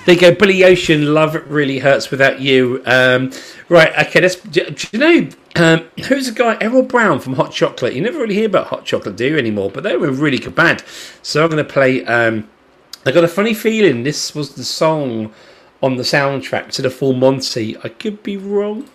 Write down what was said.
There you go, Billy Ocean. Love really hurts without you. Right, okay. Do you know who's the guy? Errol Brown from Hot Chocolate. You never really hear about Hot Chocolate, do you, anymore? But they were a really good band. So I'm going to play. I got a funny feeling this was the song on the soundtrack to the Full Monty. I could be wrong.